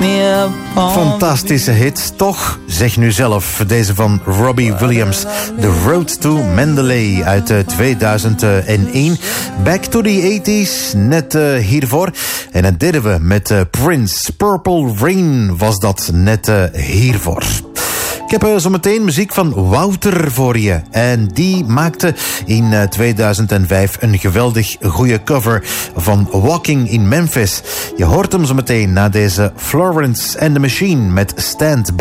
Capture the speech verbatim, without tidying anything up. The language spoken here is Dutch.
me upon. Fantastische hit, toch? Zeg nu zelf. Deze van Robbie Williams. The Road to Mandalay uit uh, tweeduizend één. Back to the eighties, net uh, hiervoor. En dat deden we met uh, Prince. Purple Rain was dat net uh, hiervoor. Ik heb uh, zometeen muziek van Wouter voor je. En die maakte in uh, tweeduizend vijf een geweldig goede cover van Walking in Memphis. Je hoort hem zometeen na deze Florence and the Machine met Stand By.